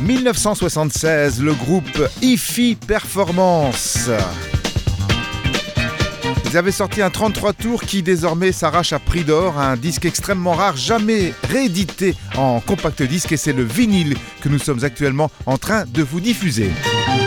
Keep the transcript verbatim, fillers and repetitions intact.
dix-neuf cent soixante-seize, le groupe Hi-Fi Performance. Ils avaient sorti un trente-trois tours qui désormais s'arrache à prix d'or, un disque extrêmement rare, jamais réédité en compact disque, et c'est le vinyle que nous sommes actuellement en train de vous diffuser.